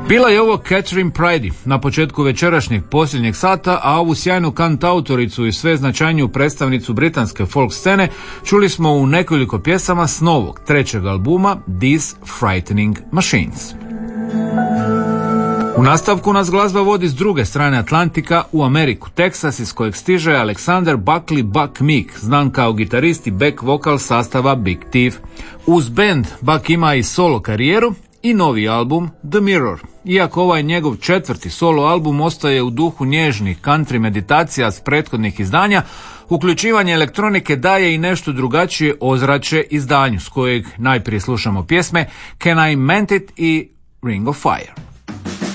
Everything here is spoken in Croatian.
Bila je ovo Catherine Priddy na početku večerašnjeg posljednjeg sata, a ovu sjajnu kantautoricu i sve značajniju predstavnicu britanske folk scene čuli smo u nekoliko pjesama s novog trećeg albuma These Frightening Machines. U nastavku nas glazba vodi s druge strane Atlantika u Ameriku, Teksas, iz kojeg stiže Alexander Buckley Buck Meek, znan kao gitarist i back vokal sastava Big Thief. Uz band Buck ima i solo karijeru i novi album The Mirror. Iako ovaj njegov četvrti solo album ostaje u duhu nježnih country meditacija s prethodnih izdanja, uključivanje elektronike daje i nešto drugačije ozračje izdanju, s kojeg najprije slušamo pjesme Can I Mend It i Ring of Fire.